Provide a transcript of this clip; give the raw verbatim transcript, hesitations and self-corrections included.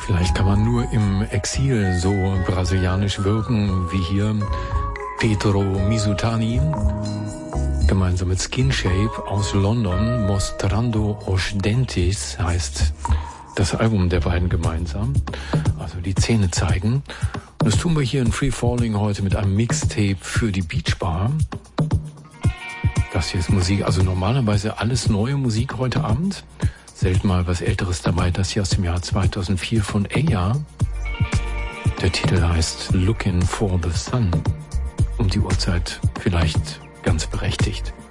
Vielleicht kann man nur im Exil so brasilianisch wirken wie hier Pedro Misutani, gemeinsam mit Skin Shape aus London. Mostrando os Dentes heißt das Album der beiden gemeinsam, also die Zähne zeigen. Und das tun wir hier in Free Falling heute mit einem Mixtape für die Beach Bar. Das hier ist Musik, also normalerweise alles neue Musik heute Abend. Selten mal was Älteres dabei, das hier aus dem Jahr zweitausendvier von Aya. Der Titel heißt Looking for the Sun. Um die Uhrzeit vielleicht ganz berechtigt.